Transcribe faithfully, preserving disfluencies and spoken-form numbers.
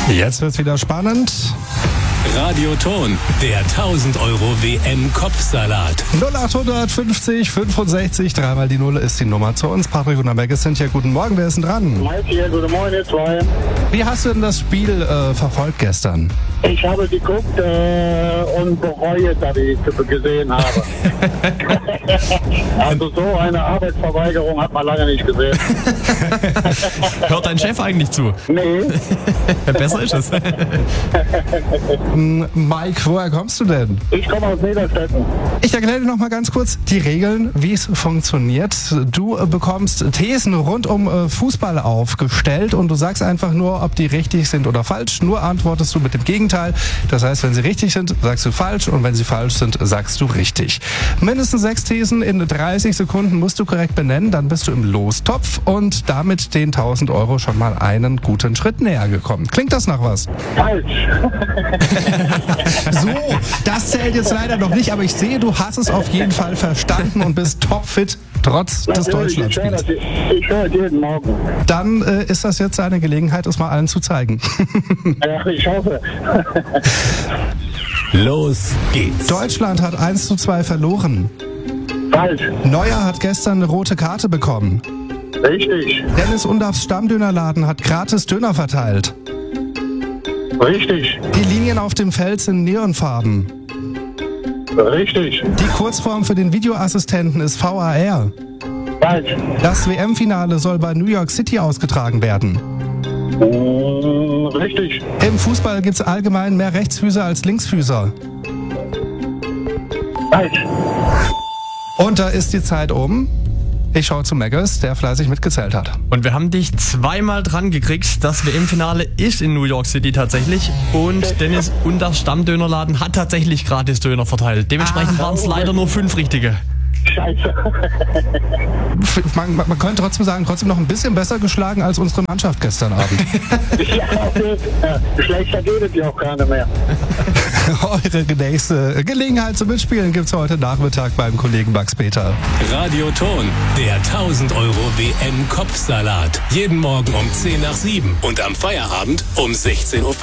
Jetzt wird's wieder spannend. Radioton, der tausend Euro W M-Kopfsalat. null acht fünfzig fünfundsechzig, dreimal die Null ist die Nummer zu uns. Patrick und Amberg sind hier. Guten Morgen, wer ist denn dran? Mike hier, guten Morgen, ihr zwei. Wie hast du denn das Spiel äh, verfolgt gestern? Ich habe geguckt äh, und bereue, dass ich es gesehen habe. Also so eine Arbeitsverweigerung hat man lange nicht gesehen. Hört dein Chef eigentlich zu? Nee. Besser ist es. Mike, woher kommst du denn? Ich komme aus Niederstetten. Ich erkläre dir noch mal ganz kurz die Regeln, wie es funktioniert. Du äh, bekommst Thesen rund um äh, Fußball aufgestellt und du sagst einfach nur, ob die richtig sind oder falsch. Nur antwortest du mit dem Gegenteil. Das heißt, wenn sie richtig sind, sagst du falsch und wenn sie falsch sind, sagst du richtig. Mindestens sechs Thesen in dreißig Sekunden musst du korrekt benennen, dann bist du im Lostopf und damit den tausend Euro schon mal einen guten Schritt näher gekommen. Klingt das nach was? Falsch. So, das zählt jetzt leider noch nicht, aber ich sehe, du hast es auf jeden Fall verstanden und bist topfit trotz des Deutschlandspiels. Ich höre es jeden Morgen. Dann äh, ist das jetzt eine Gelegenheit, es mal allen zu zeigen. Ja, ich hoffe. Los geht's. Deutschland hat eins zu zwei verloren. Falsch. Neuer hat gestern eine rote Karte bekommen. Richtig. Dennis Undorfs Stammdönerladen hat gratis Döner verteilt. Richtig. Die Linien auf dem Feld sind Neonfarben. Richtig. Die Kurzform für den Videoassistenten ist V A R. Falsch. Das W M-Finale soll bei New York City ausgetragen werden. Mm, richtig. Im Fußball gibt es allgemein mehr Rechtsfüßer als Linksfüßer. Falsch. Und da ist die Zeit um. Ich schaue zu Meggers, der fleißig mitgezählt hat. Und wir haben dich zweimal dran gekriegt. Das W M-Finale ist in New York City tatsächlich. Und Dennis Undorfs Stammdönerladen hat tatsächlich gratis Döner verteilt. Dementsprechend waren es leider nur fünf richtige. Scheiße. Man, man, man könnte trotzdem sagen, trotzdem noch ein bisschen besser geschlagen als unsere Mannschaft gestern Abend. Ja, okay. Ja, schlechter geht es ja auch gar nicht mehr. Eure nächste Gelegenheit zum Mitspielen gibt's heute Nachmittag beim Kollegen Max Peter. Radioton, der tausend Euro W M-Kopfsalat. Jeden Morgen um zehn nach sieben und am Feierabend um sechzehn Uhr.